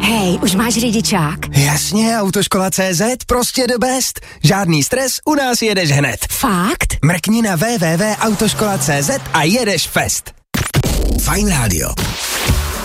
Hej, už máš řidičák? Jasně, Autoškola.cz, prostě the best. Žádný stres, u nás jedeš hned. Fakt? Mrkni na www.autoškola.cz a jedeš fest. Fajn rádio.